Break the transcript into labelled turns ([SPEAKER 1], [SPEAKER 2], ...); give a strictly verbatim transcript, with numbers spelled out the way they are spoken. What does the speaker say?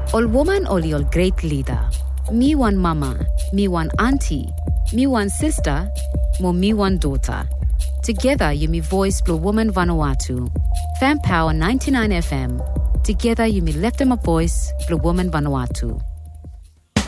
[SPEAKER 1] Ol woman oli ol great leader. Me one mama, me one auntie, me one sister, mo me one daughter. Together you me voice Blue Woman Vanuatu. Fan Power ninety-nine F M. Together you me left them a voice Blue Woman Vanuatu.